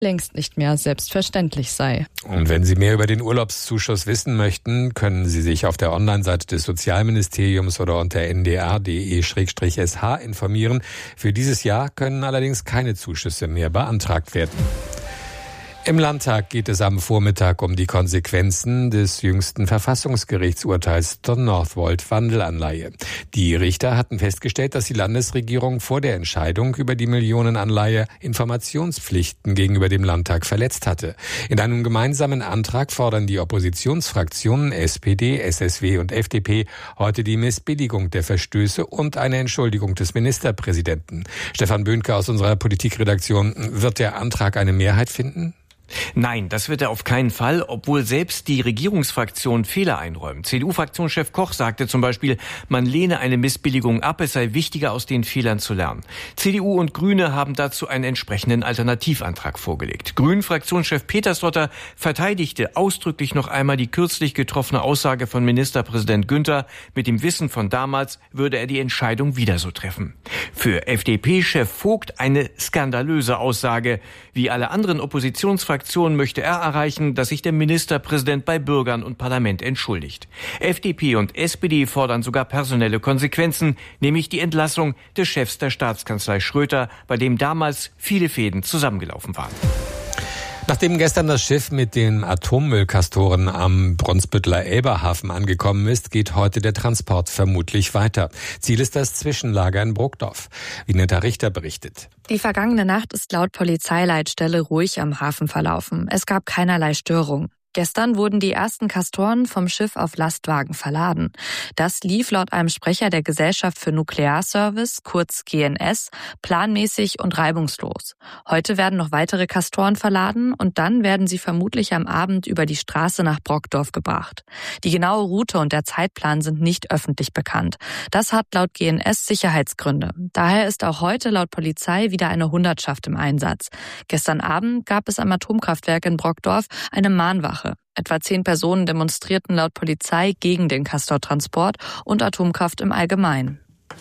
längst nicht mehr selbstverständlich sei. Und wenn Sie mehr über den Urlaubszuschuss wissen möchten, können Sie sich auf der Online-Seite des Sozialministeriums oder unter ndr.de/sh informieren. Für dieses Jahr können allerdings keine Zuschüsse mehr beantragt werden. Im Landtag geht es am Vormittag um die Konsequenzen des jüngsten Verfassungsgerichtsurteils zur Northvolt-Wandelanleihe. Die Richter hatten festgestellt, dass die Landesregierung vor der Entscheidung über die Millionenanleihe Informationspflichten gegenüber dem Landtag verletzt hatte. In einem gemeinsamen Antrag fordern die Oppositionsfraktionen SPD, SSW und FDP heute die Missbilligung der Verstöße und eine Entschuldigung des Ministerpräsidenten. Stefan Böhnke aus unserer Politikredaktion, wird der Antrag eine Mehrheit finden? Nein, das wird er auf keinen Fall, obwohl selbst die Regierungsfraktion Fehler einräumt. CDU-Fraktionschef Koch sagte zum Beispiel, man lehne eine Missbilligung ab, es sei wichtiger, aus den Fehlern zu lernen. CDU und Grüne haben dazu einen entsprechenden Alternativantrag vorgelegt. Grünen-Fraktionschef Petersdotter verteidigte ausdrücklich noch einmal die kürzlich getroffene Aussage von Ministerpräsident Günther. Mit dem Wissen von damals würde er die Entscheidung wieder so treffen. Für FDP-Chef Vogt eine skandalöse Aussage. Wie alle anderen Oppositionsfraktionen möchte er erreichen, dass sich der Ministerpräsident bei Bürgern und Parlament entschuldigt. FDP und SPD fordern sogar personelle Konsequenzen, nämlich die Entlassung des Chefs der Staatskanzlei Schröter, bei dem damals viele Fäden zusammengelaufen waren. Nachdem gestern das Schiff mit den Atommüllkastoren am Brunsbütteler Elberhafen angekommen ist, geht heute der Transport vermutlich weiter. Ziel ist das Zwischenlager in Brokdorf. Vineta Richter berichtet. Die vergangene Nacht ist laut Polizeileitstelle ruhig am Hafen verlaufen. Es gab keinerlei Störung. Gestern wurden die ersten Kastoren vom Schiff auf Lastwagen verladen. Das lief laut einem Sprecher der Gesellschaft für Nuklearservice, kurz GNS, planmäßig und reibungslos. Heute werden noch weitere Kastoren verladen und dann werden sie vermutlich am Abend über die Straße nach Brokdorf gebracht. Die genaue Route und der Zeitplan sind nicht öffentlich bekannt. Das hat laut GNS Sicherheitsgründe. Daher ist auch heute laut Polizei wieder eine Hundertschaft im Einsatz. Gestern Abend gab es am Atomkraftwerk in Brokdorf eine Mahnwache. Etwa 10 Personen demonstrierten laut Polizei gegen den Castortransport und Atomkraft im Allgemeinen.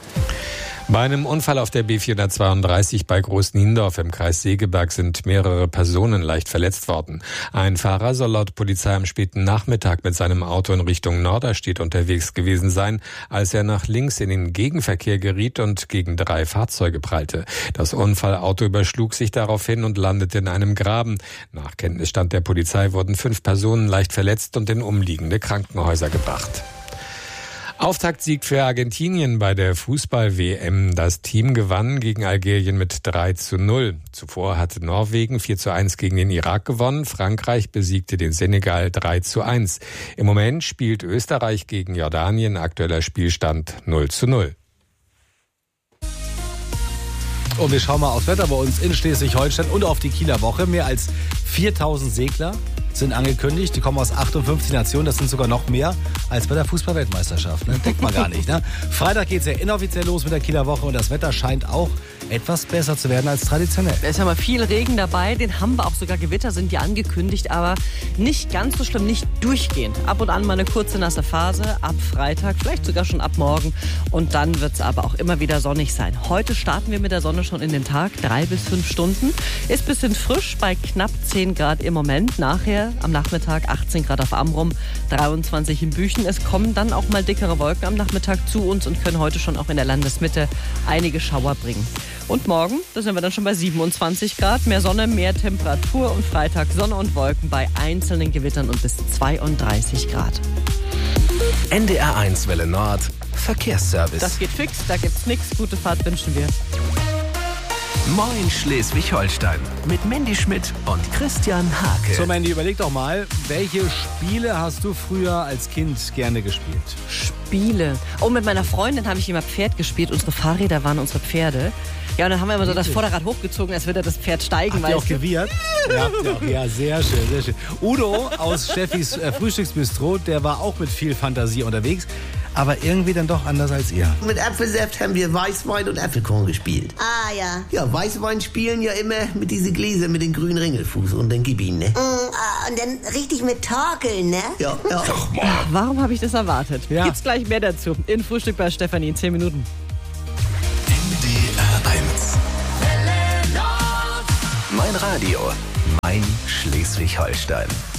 Bei einem Unfall auf der B432 bei Großniendorf im Kreis Segeberg sind mehrere Personen leicht verletzt worden. Ein Fahrer soll laut Polizei am späten Nachmittag mit seinem Auto in Richtung Norderstedt unterwegs gewesen sein, als er nach links in den Gegenverkehr geriet und gegen 3 Fahrzeuge prallte. Das Unfallauto überschlug sich daraufhin und landete in einem Graben. Nach Kenntnisstand der Polizei wurden 5 Personen leicht verletzt und in umliegende Krankenhäuser gebracht. Auftaktsieg für Argentinien bei der Fußball-WM. Das Team gewann gegen Algerien mit 3:0. Zuvor hatte Norwegen 4:1 gegen den Irak gewonnen. Frankreich besiegte den Senegal 3:1. Im Moment spielt Österreich gegen Jordanien. Aktueller Spielstand 0:0. Und wir schauen mal aufs Wetter bei uns in Schleswig-Holstein und auf die Kieler Woche. Mehr als 4000 Segler sind angekündigt. Die kommen aus 58 Nationen. Das sind sogar noch mehr als bei der Fußball-Weltmeisterschaft. Ne? Denkt man gar nicht. Ne? Freitag geht es ja inoffiziell los mit der Kieler Woche und das Wetter scheint auch etwas besser zu werden als traditionell. Da ist ja mal viel Regen dabei, den haben wir auch, sogar Gewitter sind ja angekündigt, aber nicht ganz so schlimm, nicht durchgehend. Ab und an mal eine kurze nasse Phase, ab Freitag, vielleicht sogar schon ab morgen und dann wird es aber auch immer wieder sonnig sein. Heute starten wir mit der Sonne schon in den Tag, 3 bis 5 Stunden. Ist ein bisschen frisch bei knapp 10 Grad im Moment, nachher am Nachmittag 18 Grad auf Amrum, 23 in Büchen. Es kommen dann auch mal dickere Wolken am Nachmittag zu uns und können heute schon auch in der Landesmitte einige Schauer bringen. Und morgen, da sind wir dann schon bei 27 Grad, mehr Sonne, mehr Temperatur und Freitag Sonne und Wolken bei einzelnen Gewittern und bis 32 Grad. NDR1 Welle Nord, Verkehrsservice. Das geht fix, da gibt's nichts. Gute Fahrt wünschen wir. Moin Schleswig-Holstein mit Mandy Schmidt und Christian Hake. So Mandy, überleg doch mal, welche Spiele hast du früher als Kind gerne gespielt? Spiele. Oh, mit meiner Freundin habe ich immer Pferd gespielt. Unsere Fahrräder waren unsere Pferde. Ja, und dann haben wir immer so das Vorderrad hochgezogen, als würde das Pferd steigen. Habt ihr auch gewirrt? Ja, sehr schön, sehr schön. Udo aus Steffis Frühstücksbistro, der war auch mit viel Fantasie unterwegs. Aber irgendwie dann doch anders als ihr. Mit Apfelsaft haben wir Weißwein und Apfelkorn gespielt. Ah, ja. Ja, Weißwein spielen ja immer mit diese Gläser mit den grünen Ringelfuß und dann gib ihn, ne? Und dann richtig mit Torkeln, ne? Ja. Warum habe ich das erwartet? Ja. Gibt's gleich mehr dazu. In Frühstück bei Stefanie in 10 Minuten. NDR1. Mein Radio. Main Schleswig-Holstein.